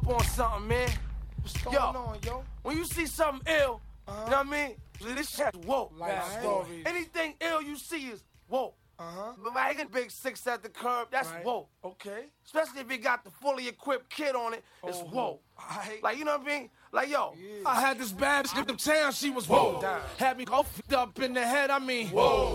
up on something, man. What's going on, yo? When you see something ill, you know what I mean? This shit's woke. Life stories. Anything ill you see is woke. But like a big 6 at the curb, that's woke. Okay. Especially if it got the fully equipped kid on it, it's woke. Like, you know what I mean? Like, yo, I had this bad bitch uptown, she was woke. Had me all f***ed up in the head, I mean, whoa.